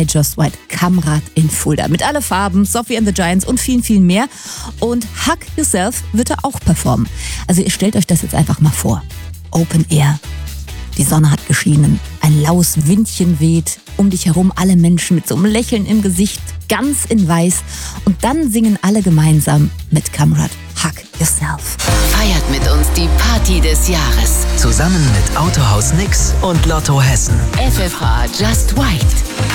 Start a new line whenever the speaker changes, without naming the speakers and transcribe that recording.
bei Just White Kamrad in Fulda. Mit alle Farben, Sophie and the Giants und vielen, vielen mehr. Und Hug Yourself wird er auch performen. Also ihr stellt euch das jetzt einfach mal vor. Open Air. Die Sonne hat geschienen, ein laues Windchen weht, um dich herum alle Menschen mit so einem Lächeln im Gesicht, ganz in weiß. Und dann singen alle gemeinsam mit Kamrad Hug Yourself.
Feiert mit uns die Party des Jahres.
Zusammen mit Autohaus Nix und Lotto Hessen.
FFH Just White.